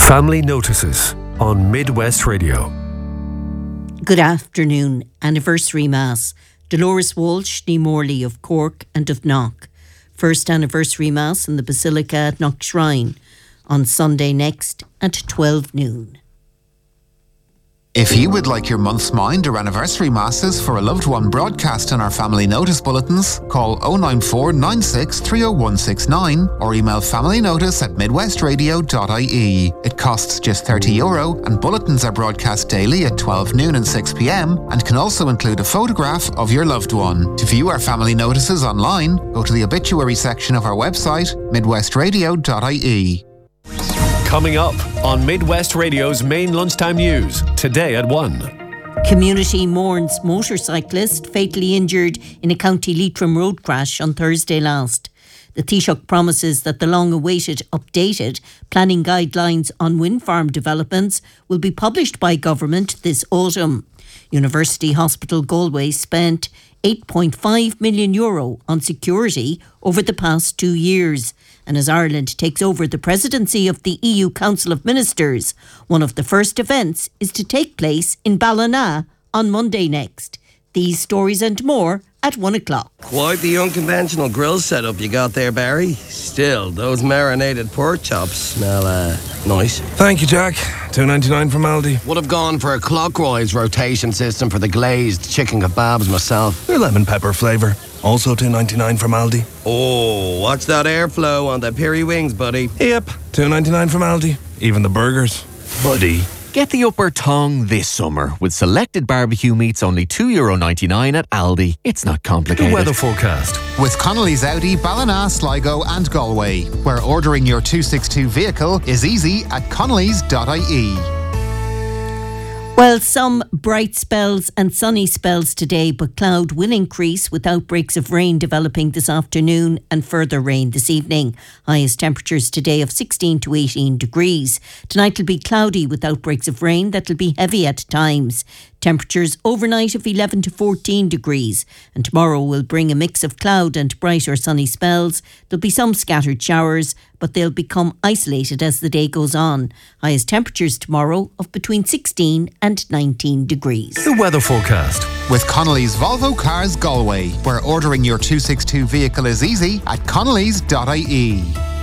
Family Notices on Midwest Radio. Good afternoon. Anniversary Mass. Dolores Walsh, ní Morley of Cork and of Knock. First anniversary Mass in the Basilica at Knock Shrine on Sunday next at 12 noon. If you would like your month's mind or anniversary masses for a loved one broadcast in our family notice bulletins, call 094 96 30169 or email familynotice@midwestradio.ie. It costs just €30 and bulletins are broadcast daily at 12 noon and 6 p.m. and can also include a photograph of your loved one. To view our family notices online, go to the obituary section of our website, midwestradio.ie. Coming up on Midwest Radio's main lunchtime news, today at 1. Community mourns motorcyclist fatally injured in a County Leitrim road crash on Thursday last. The Taoiseach promises that the long-awaited updated planning guidelines on wind farm developments will be published by government this autumn. University Hospital Galway spent €8.5 million on security over the past 2 years. And as Ireland takes over the presidency of the EU Council of Ministers, one of the first events is to take place in Ballina on Monday next. These stories and more at 1 o'clock. Quite the unconventional grill setup you got there, Barry. Still, those marinated pork chops smell nice. Thank you, Jack. $2.99 from Aldi. Would have gone for a clockwise rotation system for the glazed chicken kebabs myself. They're lemon pepper flavour. Also $2.99 from Aldi. Oh, watch that airflow on the piri wings, buddy. Yep, $2.99 from Aldi. Even the burgers. Buddy. Get the upper tongue this summer with selected barbecue meats only €2.99 at Aldi. It's not complicated. The weather forecast. With Connolly's Audi, Ballina, Sligo and Galway, where ordering your 262 vehicle is easy at connellys.ie. Well, some bright spells and sunny spells today, but cloud will increase with outbreaks of rain developing this afternoon and further rain this evening. Highest temperatures today of 16 to 18 degrees. Tonight will be cloudy with outbreaks of rain that will be heavy at times. Temperatures overnight of 11 to 14 degrees. And tomorrow will bring a mix of cloud and brighter sunny spells. There'll be some scattered showers, but they'll become isolated as the day goes on. Highest temperatures tomorrow of between 16 and 19 degrees. The weather forecast. With Connolly's Volvo Cars Galway, where ordering your 262 vehicle is easy at connellys.ie.